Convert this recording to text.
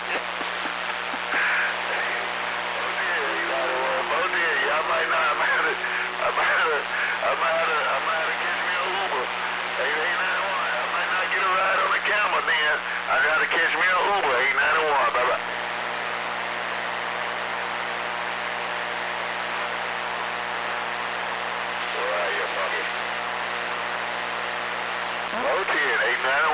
I gotta catch me an Uber, 891, bye-bye. All right, you're fucking. 010, 891.